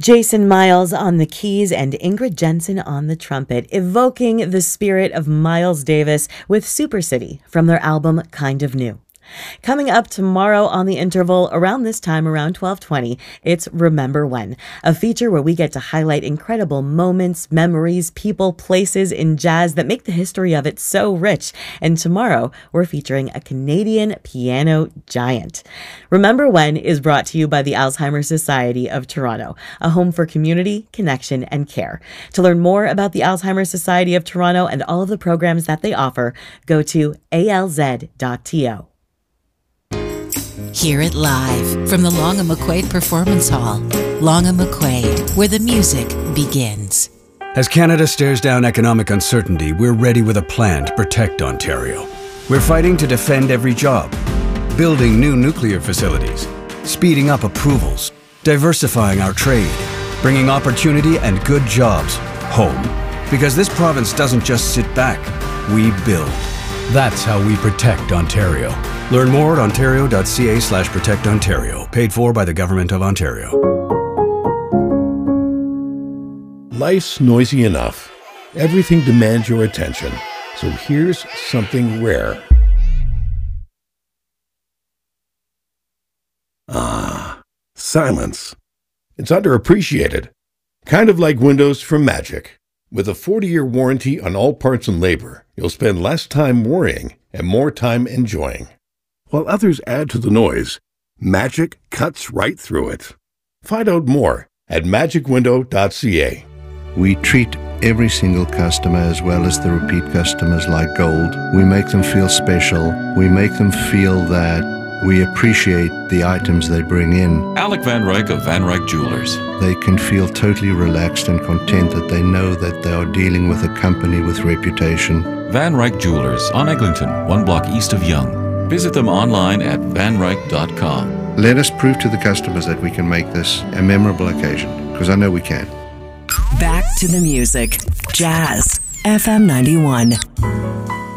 Jason Miles on the keys and Ingrid Jensen on the trumpet, evoking the spirit of Miles Davis with Super City from their album Kind of New. Coming up tomorrow on The Interval, around this time, around 12:20, it's Remember When, a feature where we get to highlight incredible moments, memories, people, places in jazz that make the history of it so rich. And tomorrow, we're featuring a Canadian piano giant. Remember When is brought to you by the Alzheimer's Society of Toronto, a home for community, connection, and care. To learn more about the Alzheimer's Society of Toronto and all of the programs that they offer, go to alz.to. Hear it live from the Long & McQuaid Performance Hall. Long & McQuaid, where the music begins. As Canada stares down economic uncertainty, we're ready with a plan to protect Ontario. We're fighting to defend every job, building new nuclear facilities, speeding up approvals, diversifying our trade, bringing opportunity and good jobs home. Because this province doesn't just sit back, we build. That's how we protect Ontario. Learn more at ontario.ca/protectontario. Paid for by the Government of Ontario. Life's noisy enough. Everything demands your attention. So here's something rare. Silence. It's underappreciated. Kind of like Windows from Magic. With a 40-year warranty on all parts and labor, you'll spend less time worrying and more time enjoying. While others add to the noise, Magic cuts right through it. Find out more at magicwindow.ca. We treat every single customer as well as the repeat customers like gold. We make them feel special. We make them feel that we appreciate the items they bring in. Alec Van Ryk of Van Ryk Jewelers. They can feel totally relaxed and content that they know that they are dealing with a company with reputation. Van Ryk Jewelers on Eglinton, 1 block east of Yonge. Visit them online at vanryk.com. Let us prove to the customers that we can make this a memorable occasion, because I know we can. Back to the music. Jazz. FM 91.